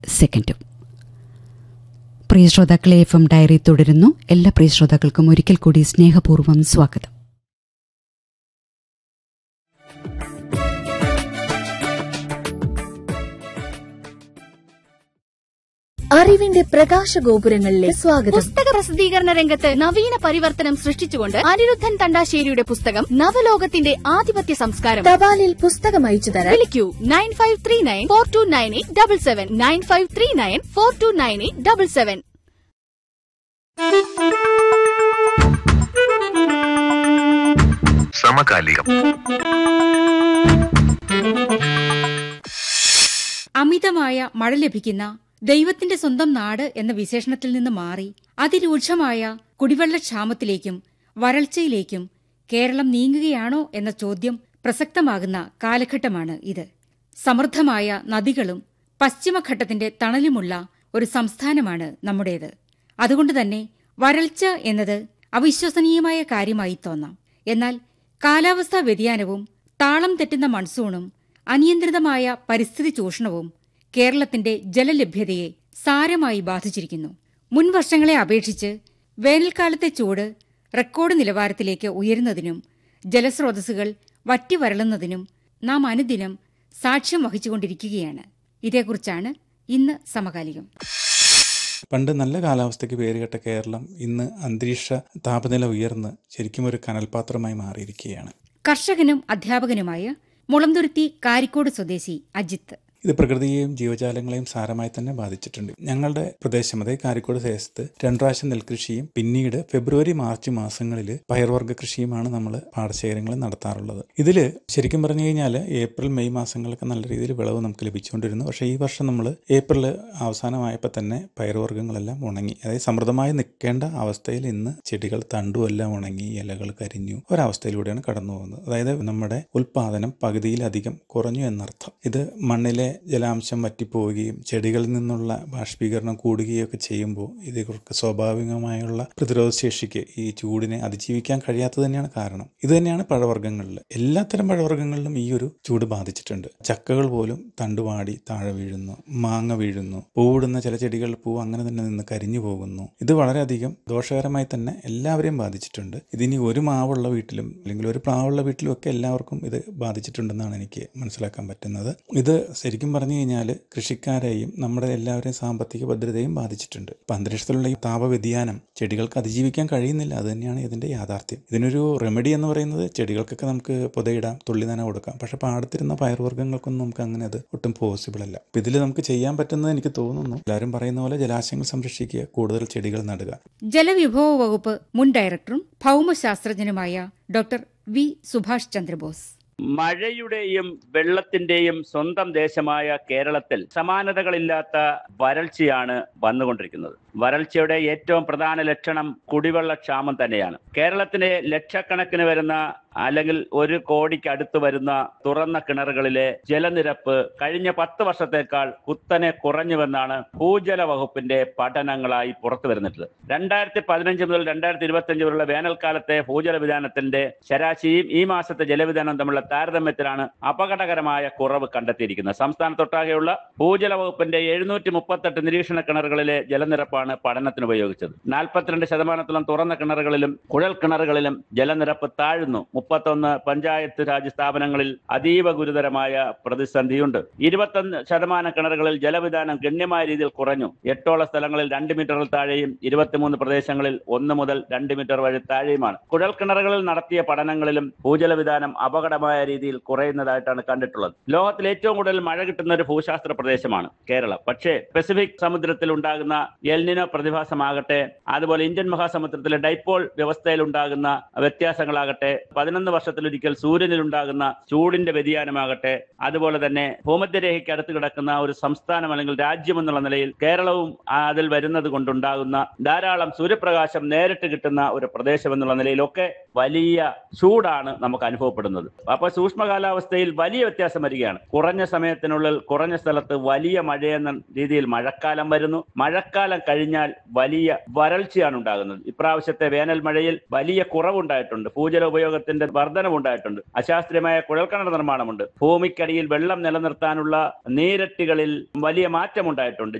സെക്കൻഡും. പ്രിയ ശ്രോതാക്കളെ, FM diary തുടരുന്നു. എല്ലാ പ്രിയ ശ്രോതാക്കൾക്കും ഒരിക്കൽ കൂടി സ്നേഹപൂർവ്വം സ്വാഗതം. അറിവിന്റെ പ്രകാശഗോപുരങ്ങളിലേക്ക് സ്വാഗതം. പുസ്തക പ്രസിദ്ധീകരണ രംഗത്ത് നവീന പരിവർത്തനം സൃഷ്ടിച്ചുകൊണ്ട് അനിരുദ്ധൻ തണ്ടാശ്ശേരിയുടെ പുസ്തകം നവലോകത്തിന്റെ ആധിപത്യ സംസ്കാരം തപാലിൽ പുസ്തകം അയച്ചു തരാൻ വിളിക്കൂ 9539429877 9539429877. സമകാലികം. അമിതമായ മഴ ലഭിക്കുന്ന ദൈവത്തിന്റെ സ്വന്തം നാട് എന്ന വിശേഷണത്തിൽ നിന്ന് മാറി അതിരൂക്ഷമായ കുടിവെള്ളക്ഷാമത്തിലേക്കും വരൾച്ചയിലേക്കും കേരളം നീങ്ങുകയാണോ എന്ന ചോദ്യം പ്രസക്തമാകുന്ന കാലഘട്ടമാണ് ഇത്. സമൃദ്ധമായ നദികളും പശ്ചിമഘട്ടത്തിന്റെ തണലുമുള്ള ഒരു സംസ്ഥാനമാണ് നമ്മുടേത്. അതുകൊണ്ടുതന്നെ വരൾച്ച എന്നത് അവിശ്വസനീയമായ കാര്യമായി തോന്നാം. എന്നാൽ കാലാവസ്ഥാ വ്യതിയാനവും താളം തെറ്റുന്ന മൺസൂണും അനിയന്ത്രിതമായ പരിസ്ഥിതി ചൂഷണവും കേരളത്തിന്റെ ജലലഭ്യതയെ സാരമായി ബാധിച്ചിരിക്കുന്നു. മുൻവർഷങ്ങളെ അപേക്ഷിച്ച് വേനൽക്കാലത്തെ ചൂട് റെക്കോർഡ് നിലവാരത്തിലേക്ക് ഉയരുന്നതിനും ജലസ്രോതസ്സുകൾ വറ്റിവരളുന്നതിനും നാം അനുദിനം സാക്ഷ്യം വഹിച്ചുകൊണ്ടിരിക്കുകയാണ്. ഇതേക്കുറിച്ചാണ് ഇന്ന് സമകാലികം. പണ്ട് നല്ല കാലാവസ്ഥയ്ക്ക് പേരുകെട്ട കേരളം ഇന്ന് അന്തരീക്ഷ താപനില ഉയർന്ന് ശരിക്കും ഒരു കനൽപാത്രമായി മാറിയിരിക്കുകയാണ്. കർഷകനും അധ്യാപകനുമായ മുളന്തുരുത്തി കാരിക്കോട് സ്വദേശി അജിത്ത്: ഇത് പ്രകൃതിയെയും ജീവജാലങ്ങളെയും സാരമായി തന്നെ ബാധിച്ചിട്ടുണ്ട്. ഞങ്ങളുടെ പ്രദേശം, അതായത് കാരിക്കോട് ദേശത്ത് 2 പ്രാവശ്യം നെൽകൃഷിയും പിന്നീട് ഫെബ്രുവരി മാർച്ച് മാസങ്ങളിൽ പയർവർഗ്ഗ കൃഷിയുമാണ് നമ്മൾ പാടശേഖരങ്ങളിൽ നടത്താറുള്ളത്. ഇതിൽ ശരിക്കും പറഞ്ഞു കഴിഞ്ഞാൽ ഏപ്രിൽ മെയ് മാസങ്ങളൊക്കെ നല്ല രീതിയിൽ വിളവ് നമുക്ക് ലഭിച്ചുകൊണ്ടിരുന്നു. പക്ഷേ ഈ വർഷം നമ്മൾ ഏപ്രിൽ അവസാനമായപ്പോൾ തന്നെ പയർവർഗ്ഗങ്ങളെല്ലാം ഉണങ്ങി. അതായത് സമൃദ്ധമായി നിൽക്കേണ്ട അവസ്ഥയിൽ ഇന്ന് ചെടികൾ തണ്ടുമെല്ലാം ഉണങ്ങി, ഇലകൾ കരിഞ്ഞു ഒരവസ്ഥയിലൂടെയാണ് കടന്നു പോകുന്നത്. അതായത് നമ്മുടെ ഉൽപ്പാദനം പകുതിയിലധികം കുറഞ്ഞു എന്നർത്ഥം. ഇത് മണ്ണിലെ ജലാംശം വറ്റിപ്പോവുകയും ചെടികളിൽ നിന്നുള്ള ബാഷ്പീകരണം കൂടുകയും ഒക്കെ ചെയ്യുമ്പോൾ ഇവർക്ക് സ്വാഭാവികമായുള്ള പ്രതിരോധശേഷിക്ക് ഈ ചൂടിനെ അതിജീവിക്കാൻ കഴിയാത്തത് തന്നെയാണ് കാരണം. ഇത് തന്നെയാണ് പഴവർഗ്ഗങ്ങളിൽ, എല്ലാത്തരം പഴവർഗ്ഗങ്ങളിലും ഈ ഒരു ചൂട് ബാധിച്ചിട്ടുണ്ട്. ചക്കകൾ പോലും തണ്ടുവാടി താഴെ വീഴുന്നു, മാങ്ങ വീഴുന്നു, പൂവിടുന്ന ചില ചെടികൾ പൂ അങ്ങനെ തന്നെ നിന്ന് കരിഞ്ഞു പോകുന്നു. ഇത് വളരെയധികം ദോഷകരമായി തന്നെ എല്ലാവരെയും ബാധിച്ചിട്ടുണ്ട്. ഇതിനി ഒരു മാവുള്ള വീട്ടിലും അല്ലെങ്കിൽ ഒരു പ്ലാവുള്ള വീട്ടിലും ഒക്കെ എല്ലാവർക്കും ഇത് ബാധിച്ചിട്ടുണ്ടെന്നാണ് എനിക്ക് മനസ്സിലാക്കാൻ പറ്റുന്നത്. ഇത് ശരിക്കും പറഞ്ഞു കഴിഞ്ഞാൽ കൃഷിക്കാരെയും നമ്മുടെ എല്ലാവരെയും സാമ്പത്തിക ഭദ്രതയും ബാധിച്ചിട്ടുണ്ട്. ഇപ്പം അന്തരീക്ഷത്തിലുള്ള ഈ താപവ്യതിയാനം ചെടികൾക്ക് അതിജീവിക്കാൻ കഴിയുന്നില്ല. അത് തന്നെയാണ് ഇതിന്റെ യാഥാർത്ഥ്യം. ഇതിനൊരു റെമഡി എന്ന് പറയുന്നത് ചെടികൾക്കൊക്കെ നമുക്ക് പുതയിടാം, തുള്ളി നന കൊടുക്കാം. പക്ഷെ പാടത്തിരുന്ന പയർവർഗ്ഗങ്ങൾക്കൊന്നും നമുക്ക് അങ്ങനെ അത് ഒട്ടും പോസിബിൾ അല്ല. അപ്പം ഇതിൽ നമുക്ക് ചെയ്യാൻ പറ്റുന്നത് എനിക്ക് തോന്നുന്നു എല്ലാവരും പറയുന്ന പോലെ ജലാശയങ്ങൾ സംരക്ഷിക്കുക, കൂടുതൽ ചെടികൾ നടുക. ജലവിഭവ വകുപ്പ് മുൻ ഡയറക്ടറും ഭൗമശാസ്ത്രജ്ഞനുമായ ഡോക്ടർ വി സുഭാഷ് ചന്ദ്രബോസ്: മഴയുടെയും വെള്ളത്തിന്റെയും സ്വന്തം ദേശമായ കേരളത്തിൽ സമാനതകളില്ലാത്ത വരൾച്ചയാണ് വന്നുകൊണ്ടിരിക്കുന്നത്. വരൾച്ചയുടെ ഏറ്റവും പ്രധാന ലക്ഷണം കുടിവെള്ളക്ഷാമം തന്നെയാണ്. കേരളത്തിലെ ലക്ഷക്കണക്കിന് വരുന്ന അല്ലെങ്കിൽ 1 കോടിക്ക് അടുത്ത് വരുന്ന തുറന്ന കിണറുകളിലെ ജലനിരപ്പ് കഴിഞ്ഞ 10 വർഷത്തേക്കാൾ കുത്തനെ കുറഞ്ഞുവെന്നാണ് ഭൂജല വകുപ്പിന്റെ പഠനങ്ങളായി പുറത്തു വരുന്നിട്ടുള്ളത്. 2015 മുതൽ 2025 വരെയുള്ള വേനൽക്കാലത്തെ ഭൂജല വിധാനത്തിന്റെ ശരാശരിയും ഈ മാസത്തെ ജലവിധാനം തമ്മിലുള്ള താരതമ്യത്തിലാണ് അപകടകരമായ കുറവ് കണ്ടെത്തിയിരിക്കുന്നത്. സംസ്ഥാനത്തൊട്ടാകെയുള്ള ഭൂജല വകുപ്പിന്റെ 738 നിരീക്ഷണ കിണറുകളിലെ ജലനിരപ്പാണ് പഠനത്തിന് ഉപയോഗിച്ചത്. 42% തുറന്ന കിണറുകളിലും കുഴൽ കിണറുകളിലും ജലനിരപ്പ് താഴുന്നു. 31 പഞ്ചായത്ത് രാജ് സ്ഥാപനങ്ങളിൽ അതീവ ഗുരുതരമായ പ്രതിസന്ധിയുണ്ട്. 21% കിണറുകളിൽ ജലവിധാനം ഗണ്യമായ രീതിയിൽ കുറഞ്ഞു. 8ഓളം സ്ഥലങ്ങളിൽ 2 മീറ്ററിൽ താഴെയും 23 പ്രദേശങ്ങളിൽ 1 മുതൽ 2 മീറ്റർ വരെ താഴെയുമാണ്. കുഴൽ കിണറുകളിൽ നടത്തിയ പഠനങ്ങളിലും ഭൂജലവിധാനം അപകടമായ രീതിയിൽ കുറയുന്നതായിട്ടാണ് കണ്ടിട്ടുള്ളത്. ലോകത്തിൽ ഏറ്റവും കൂടുതൽ മഴ കിട്ടുന്ന ഒരു ഭൂശാസ്ത്ര പ്രദേശമാണ് കേരളം. പക്ഷേ പസഫിക് സമുദ്രത്തിൽ ഉണ്ടാകുന്ന എൽനിനോ പ്രതിഭാസമാകട്ടെ, അതുപോലെ ഇന്ത്യൻ മഹാസമുദ്രത്തിലെ ഡൈപോൾ വ്യവസ്ഥയിൽ ഉണ്ടാകുന്ന വ്യത്യാസങ്ങളാകട്ടെ, 11 വർഷത്തിലൊരിക്കൽ സൂര്യനിൽ ഉണ്ടാകുന്ന ചൂടിന്റെ വ്യതിയാനമാകട്ടെ, അതുപോലെ തന്നെ ഭൂമധ്യരേഖയ്ക്ക് അടുത്ത് കിടക്കുന്ന ഒരു സംസ്ഥാനം അല്ലെങ്കിൽ രാജ്യം എന്നുള്ള നിലയിൽ കേരളവും അതിൽ വരുന്നത് കൊണ്ടുണ്ടാകുന്ന ധാരാളം സൂര്യപ്രകാശം നേരിട്ട് കിട്ടുന്ന ഒരു പ്രദേശം എന്നുള്ള നിലയിലൊക്കെ വലിയ ചൂടാണ് നമുക്ക് അനുഭവപ്പെടുന്നത്. അപ്പോൾ സൂക്ഷ്മ കാലാവസ്ഥയിൽ വലിയ വ്യത്യാസം വരികയാണ്. കുറഞ്ഞ സമയത്തിനുള്ളിൽ കുറഞ്ഞ സ്ഥലത്ത് വലിയ മഴയെന്ന രീതിയിൽ മഴക്കാലം വരുന്നു. മഴക്കാലം കഴിഞ്ഞാൽ വലിയ വരൾച്ചയാണ് ഉണ്ടാകുന്നത്. ഇപ്രാവശ്യത്തെ വേനൽ മഴയിൽ വലിയ കുറവുണ്ടായിട്ടുണ്ട്. ഭൂജല ഉപയോഗത്തിന്റെ വർധനവുണ്ടായിട്ടുണ്ട്. അശാസ്ത്രീയമായ കുഴൽക്കിണർ നിർമ്മാണമുണ്ട്. ഭൂമിക്കടിയിൽ വെള്ളം നിലനിർത്താനുള്ള നീരട്ടികളിൽ വലിയ മാറ്റമുണ്ടായിട്ടുണ്ട്.